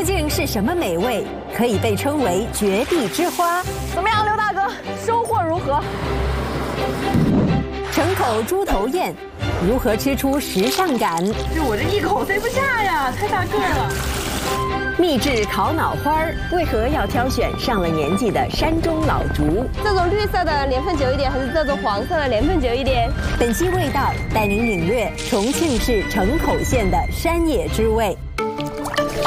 竟是什么美味可以被称为绝地之花？ 怎么样，刘大哥，收获如何？ 城口猪头宴，如何吃出时尚感？ 就我这一口塞不下呀，太大个了。 秘制烤脑花儿，为何要挑选上了年纪的山中老竹？ 这种绿色的年份久一点，还是这种黄色的年份久一点？ 本期味道带您领略重庆市城口县的山野之味。